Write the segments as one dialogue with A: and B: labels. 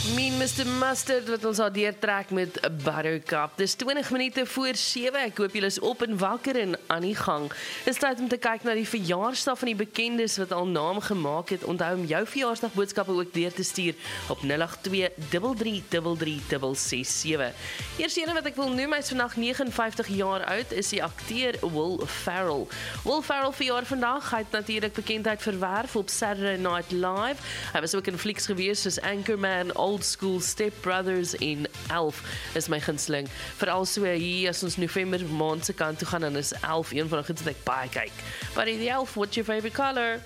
A: Mean Mr. Mustard wat ons al deurtrek met Buttercup. Dis 20 minute voor 7. Ek hoop julle is op en wakker en aan die gang. Dis tyd om te kyk na die verjaarsdag van die bekendes wat al naam gemaak het. Onthou om jou verjaarsdagboodskappe ook deur te stuur op 082333367. Eers ene wat ek wil noem, hy is vandag 59 jaar oud, is die akteur Will Ferrell. Will Ferrell verjaar vandag. Hy het natuurlik bekendheid verwerf op Saturday Night Live. Hy was ook in flieks gewees soos Anchorman, Old School, Step Brothers en Elf is my gunsteling. Veral so hier as ons November maand se kant toe gaan, dan is Elf een van die goed wat ek baie kyk. But in the Elf, what's your favorite color?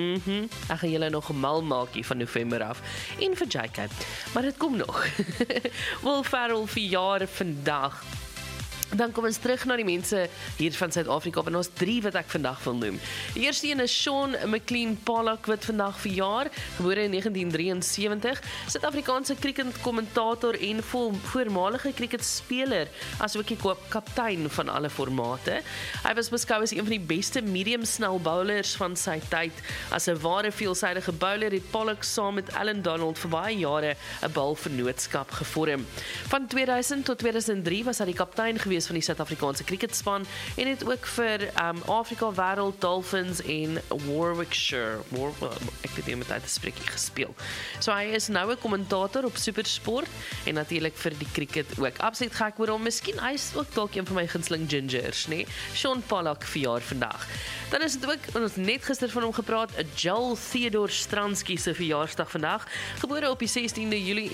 A: Ek gaan julle nog mal maak hier van November af. En vir JK. Maar dit kom nog. Will Ferrell verjaar vandag. Dan kom ons terug na die mense hier van Suid-Afrika, en ons 3 wat ek vandag wil noem. Die eerste een is Sean McLean Pollock wat vandag verjaar, gebore in 1973, Suid-Afrikaanse cricket-kommentator en voormalige cricketspeler, asook die kaptein van alle formate. Hy was beskou as een van die beste medium-snel bowlers van sy tyd. As 'n ware veelsidige bowler het Pollock saam met Alan Donald vir baie jare 'n balvernootskap gevorm. Van 2000 tot 2003 was hy die kaptein gewees van die Suid-Afrikaanse cricketspan en het ook vir Afrika Wêreld Dolphins en Warwickshire ek weet nie met tyd te spreek gespeel. So hy is nou 'n kommentator op Supersport en natuurlik vir die cricket ook. Absoluut gek oor hom. Miskien hy is ook dalk een van my gunsteling gingers, nee. Sean Pollock verjaar vandag. Dan is dit ook, ons net gister van hom gepraat, Joel Theodore Stransky se verjaarsdag vandag, gebore op die 16de Julie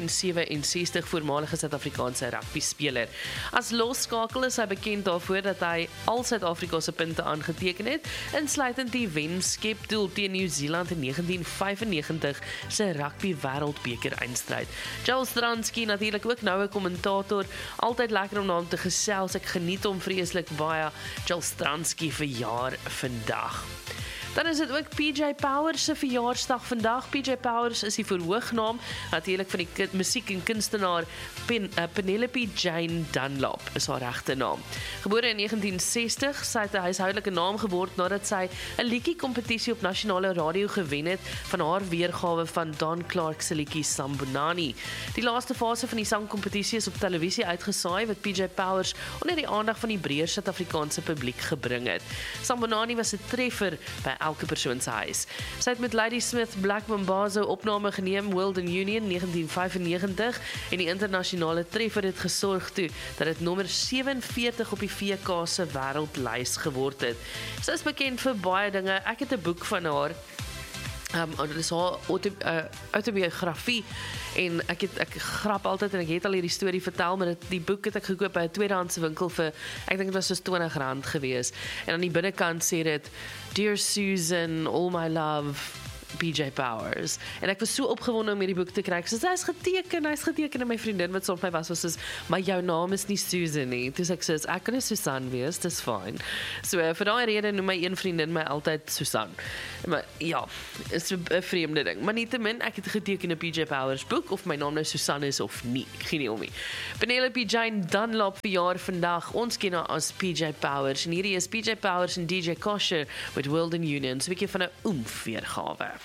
A: 1967, voormalige Suid-Afrikaanse rugbyspeler. As losskakel is hy bekend daarvoor dat hy al Suid-Afrika se punte aangeteken het, insluitend die wen-skepdoel teen Nieu-Seeland in 1995 se rugby wêreldbeker eindstryd. Joel Stransky natuurlik ook nou 'n kommentator, altyd lekker om na hom te gesels, ek geniet hom vreeslik baie. Joel Stransky verjaar vandag. Dan is dit ook PJ Powers se verjaarsdag vandag. PJ Powers is die verhoognaam natuurlik van die musiek en kunstenaar Penelope Jane Dunlop is haar regte naam. Gebore in 1960, sy het 'n huishoudelike naam geword nadat sy 'n liedjie-kompetisie op nasionale radio gewen het van haar weergawe van Don Clark se liedjie Sambonani. Die laaste fase van die sangkompetisie is op televisie uitgesaai wat PJ Powers onder die aandag van die breër Suid-Afrikaanse publiek gebring het. Sambonani was 'n treffer by elke persoon se huis. Sy het met Ladysmith Black Mambazo opname geneem, Wilden Union 1995, en die internasionale treffer het gesorg toe dat dit nommer 47 op die VK se wêreldlys geword het. Sy is bekend vir baie dinge. Ek het 'n boek van haar. Dit is haar autobiografie en ek grap altyd en ek het al hierdie storie vertel, maar die boek het ek gekoop by 'n tweedehandse winkel vir, ek dink dit was soos R20 gewees, en aan die binnekant sê dit, Dear Susan, all my love, PJ Powers. En ek was so opgewonde om hierdie boek te kry. Ek sê, hy's geteken, en my vriendin wat saam met my was soos, maar jou naam is nie Susan nie. Toe sê ek soos, ek kan 'n Susan wees, dis fine. So vir daai rede noem my een vriendin my altyd Susan. Maar ja, is 'n vreemde ding. Maar nietemin, ek het 'n getekende PJ Powers boek, of my naam nou Susan is of nie. Ek gee nie om nie. Penelope Jane Dunlop verjaar vandag. Ons ken haar as PJ Powers. En hierdie is PJ Powers en DJ Kosher met Wilden Union. So 'n bietjie van 'n weergawe.